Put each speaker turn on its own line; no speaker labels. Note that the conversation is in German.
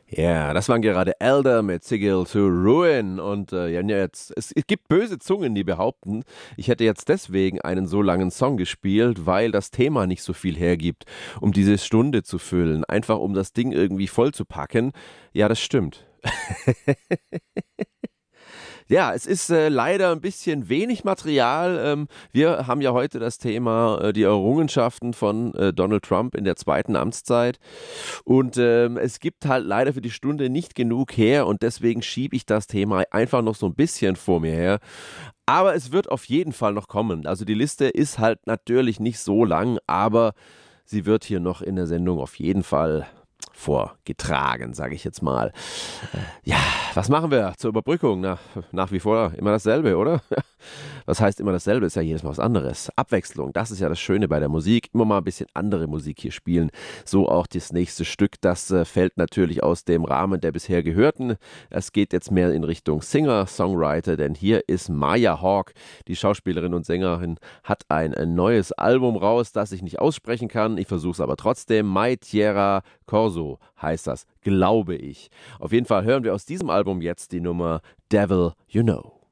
Ja, das waren gerade Elder mit Sigil to Ruin. Und ja, es gibt böse Zungen, die behaupten, ich hätte jetzt deswegen einen so langen Song gespielt, weil das Thema nicht so viel hergibt, um diese Stunde zu füllen. Einfach um das Ding irgendwie voll zu packen. Ja, das stimmt. Ja, es ist leider ein bisschen wenig Material. Wir haben ja heute das Thema die Errungenschaften von Donald Trump in der zweiten Amtszeit. Und es gibt halt leider für die Stunde nicht genug her und deswegen schiebe ich das Thema einfach noch so ein bisschen vor mir her. Aber es wird auf jeden Fall noch kommen. Also die Liste ist halt natürlich nicht so lang, aber sie wird hier noch in der Sendung auf jeden Fall vorgetragen, sage ich jetzt mal. Ja, was machen wir zur Überbrückung? Nach wie vor immer dasselbe, oder? Was heißt immer dasselbe? Ist ja jedes Mal was anderes. Abwechslung, das ist ja das Schöne bei der Musik. Immer mal ein bisschen andere Musik hier spielen. So auch das nächste Stück, das fällt natürlich aus dem Rahmen der bisher gehörten. Es geht jetzt mehr in Richtung Singer, Songwriter, denn hier ist Maya Hawke, die Schauspielerin und Sängerin, hat ein neues Album raus, das ich nicht aussprechen kann. Ich versuche es aber trotzdem. Mai Tierra Corso heißt das, glaube ich. Auf jeden Fall hören wir aus diesem Album jetzt die Nummer Devil You Know.